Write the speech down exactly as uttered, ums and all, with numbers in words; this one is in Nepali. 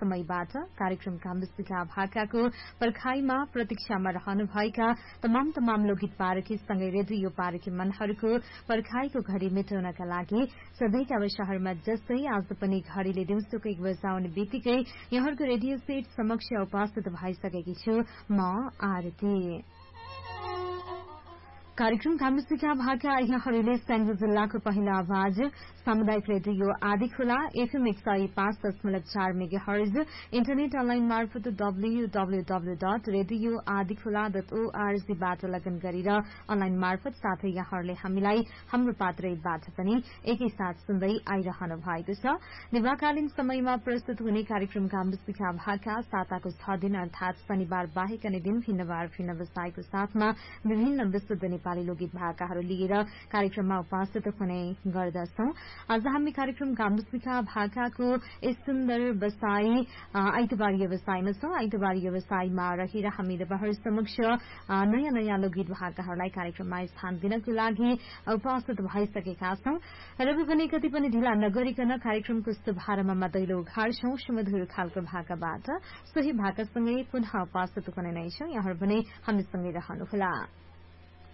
समयबाट कार्यक्रम कामबिस्का भाकाको पर्खाईमा प्रतीक्षामा रहनुभएका तमाम तमाम लोकगीत पारखी सँगै रेडियो पारखी मनहरूको पर्खाईको घड़ी मेटाउनका लागि सधैँका वर्षहरूमा जस्तै आज पनि घड़ीले दिउँसोको एक बजाउने बित्तिकै यहाँहरूको रेडियो सेट समक्ष उपस्थित भइसकेकी छु म आरती। कार्यक्रम कामबिस्का भाका यहाँहरूले स्याङ्जा जिल्लाको पहिलो आवाज सामुदायिक रेडियो आदि खोला एफएम एक सय पाँच दशमलव चार मेगा हर्ज इन्टरनेट अनलाइन मार्फत डब्ल्यूडब्ल्यूडब्ल्यू डट रेडियो आदि खोला डट ओआरजीबाट लगन गरेर अनलाइन मार्फत साथै यहाँहरूले हामीलाई हाम्रो पात्रबाट पनि एकैसाथ सुन्दै आइरहनु भएको छ। निवाकालीन समयमा प्रस्तुत हुने कार्यक्रम कामबिस्का भाका साताको छ दिन अर्थात शनिबार बाहेक अनि दिन भिन्नबार भिन्न व्यवसायको साथमा विभिन्न विशुद्ध नेपाली लोकगीत भाकाहरू लिएर कार्यक्रममा उपस्थित हुने गर्दछौं। आज हामी कार्यक्रम कामबिस्का भाकाको यस सुन्दर व्यवसाय आइतबार व्यवसायमा छौं। आइतबार व्यवसायमा रहेर हामी तपाईहरु समक्ष नयाँ नयाँ लोकगीत भाकाहरूलाई कार्यक्रममा स्थान दिनको लागि उपस्थित भइसकेका छौं। र पनि कति पनि ढिला नगरिकन कार्यक्रमको शुभारम्भमा दैलो उघार्छौं सुमधुर खालको भाकाबाट। सोही भाकासँगै पुनः उपस्थित हुने नै छौं। यहाँहरू पनि हामीसँगै रहनुहोला।